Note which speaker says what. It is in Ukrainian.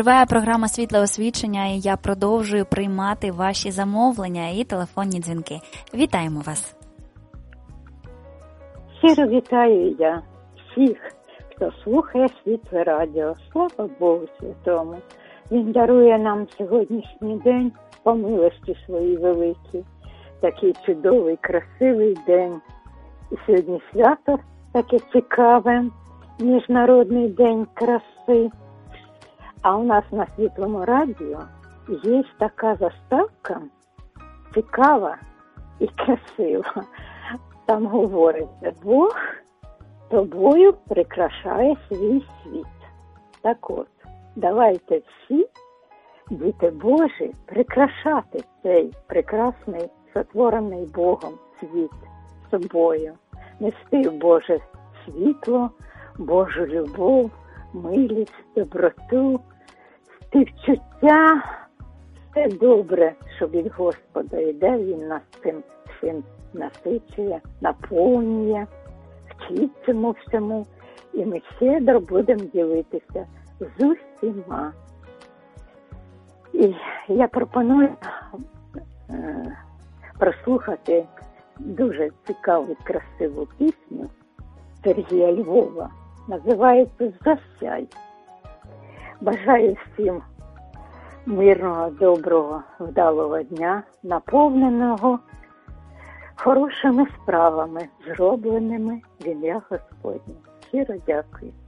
Speaker 1: Триває програма «Світле освічення» і я продовжую приймати ваші замовлення і телефонні дзвінки. Вітаємо вас!
Speaker 2: Щиро вітаю я всіх, хто слухає Світле радіо. Слава Богу Святому! Він дарує нам сьогоднішній день по милості своїй великій. Такий чудовий, красивий день. І сьогодні свято таке цікаве, Міжнародний день краси. А у нас на Світлому радіо є така заставка цікава і красива. Там говориться: Бог тобою прикрашає свій світ. Так от, давайте всі, діти Божі, прикрашати цей прекрасний, сотворений Богом світ собою. Нести в Боже світло, Божу любов, милість, доброту, співчуття. Все добре, що від Господа йде, Він нас цим всім насичує, наповнює, вчить цьому всьому. І ми щедро будемо ділитися з усіма. І я пропоную прослухати дуже цікаву, красиву пісню Сергія Львова. Називається «Засяй». Бажаю всім мирного, доброго, вдалого дня, наповненого хорошими справами, зробленими в ім'я Господнє. Щиро дякую.